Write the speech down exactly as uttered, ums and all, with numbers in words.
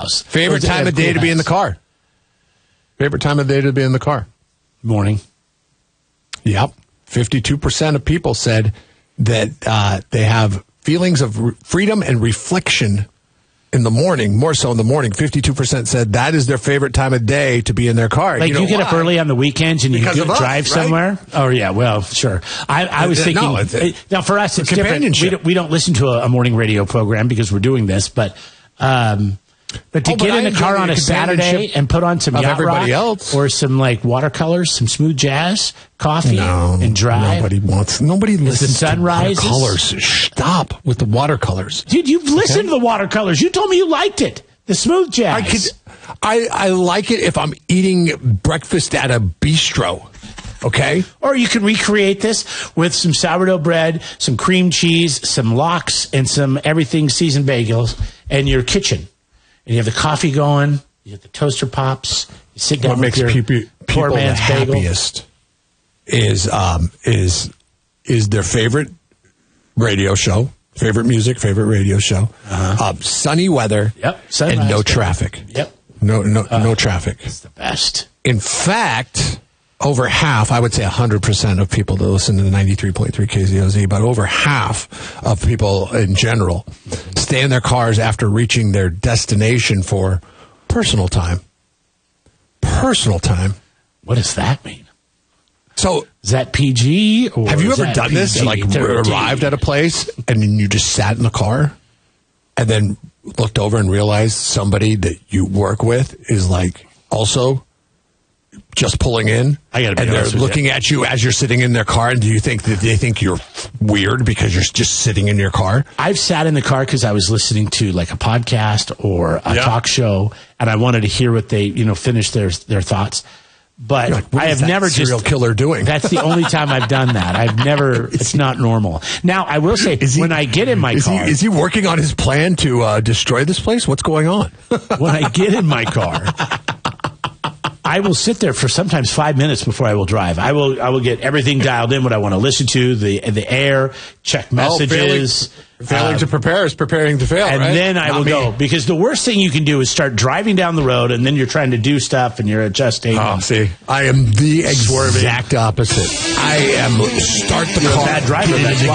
house. Favorite time of day to be in the car? Favorite time of day to be in the car? Morning. Yep. fifty-two percent of people said that uh, they have feelings of re- freedom and reflection in the morning, more so in the morning. fifty-two percent said that is their favorite time of day to be in their car. Like you, know you get why? up early on the weekends and you Because go, of us, drive right? somewhere? Oh, yeah, well, sure. I, I was Uh, thinking, no, it's a- now for us, it's different. We companionship. don't, we don't listen to a, a morning radio program because we're doing this, but... Um, But to Oh, get but in I the car enjoy on the a Saturday companionship and put on some of yacht everybody rock else. or some like watercolors, some smooth jazz, coffee, No, and drive. nobody wants. Nobody the listens sun to rises. watercolors. Stop with the watercolors. Dude, you've listened to the watercolors. You told me you liked it. The smooth jazz. I could. I I like it if I'm eating breakfast at a bistro. Okay. Or you can recreate this with some sourdough bread, some cream cheese, some lox, and some everything seasoned bagels in your kitchen. And you have the coffee going, you have the toaster pops, you sit down What with makes your people, poor people the man's bagel. happiest is um is is their favorite radio show, favorite music, favorite radio show, Uh-huh. um, sunny weather, Yep, and sunrise no day. traffic. Yep. No no Uh, no traffic. It's the best. In fact, over half, I would say one hundred percent of people that listen to the ninety-three point three K Z O Z, but over half of people in general stay in their cars after reaching their destination for personal time. Personal time. What does that mean? So, Is that P G? Or have you is ever that done this? P G Like, thirteen? arrived at a place and then you just sat in the car and then looked over and realized somebody that you work with is like also just pulling in, I gotta be and they're honest with looking you. at you as you're sitting in their car. And do you think that they think you're weird because you're just sitting in your car? I've sat in the car because I was listening to like a podcast or a Yeah. talk show, and I wanted to hear what they, you know, finish their their thoughts. But You're like, what I is have that never serial just killer doing? That's the only time I've done that. I've never. It's not normal. Now I will say, Is he- when I get in my is car, he, is he working on his plan to uh, destroy this place? What's going on? when I get in my car, I will sit there for sometimes five minutes before I will drive. I will I will get everything dialed in, what I want to listen to, the the air, check messages. Oh, failing failing uh, to prepare is preparing to fail, and right? then I Not will me. go, because the worst thing you can do is start driving down the road, and then you're trying to do stuff, and you're adjusting. Oh, see, I am the Swerving. exact opposite. I am start the You're a car, bad driver, get that's into